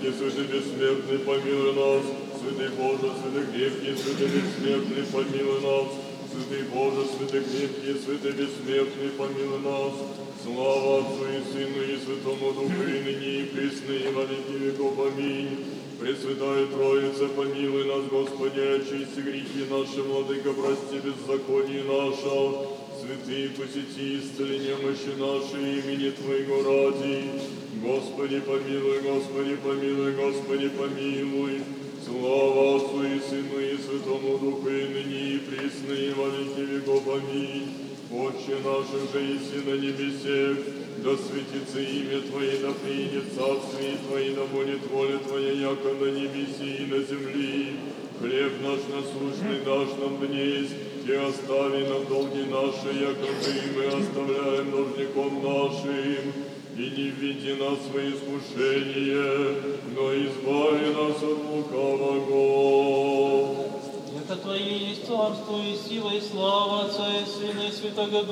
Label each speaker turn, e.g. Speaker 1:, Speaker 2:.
Speaker 1: крепкий, святый бессмертный, помилуй нас. Святый Боже, святый крепкий, святый бессмертный, помилуй нас. Святый Боже, святый крепкий, святый бессмертный, помилуй нас. Слава Отцу и Сыну и Святому Духу, и ныне и присно, и во веки веков. Аминь. Пресвятая Троица, помилуй нас, Господи, очисти грехи наши, Владыка, прости беззаконие наше. Святые, посети, исцели немощи наши имени Твоего ради. Господи, помилуй, Господи, помилуй, Господи, помилуй. Слава Отцу и Сыну и Святому Духу, и ныне и присно, и во веки веков. Аминь. Отче наш, же еси на небесе, да светится имя Твое, да приидет царствие Твое, да будет воля Твоя, яко на небеси и на земли. Хлеб наш насущный дашь нам днесь, и остави нам долги наши, яко мы оставляем должником нашим. И не введи нас в свои искушения, но избави нас от лукавого.
Speaker 2: Яко Твое есть царство и сила и слава Отца и Сына и Святого Духа.